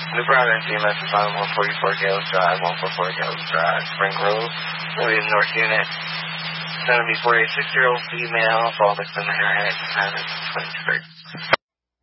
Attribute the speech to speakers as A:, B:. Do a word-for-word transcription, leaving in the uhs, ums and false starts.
A: New Providence, E M S is on one forty-four Gales Drive, one forty-four Gales Drive, Spring Grove, William North Unit. Seventy-four, a six-year-old female, fall victim in her head, time is twenty-six.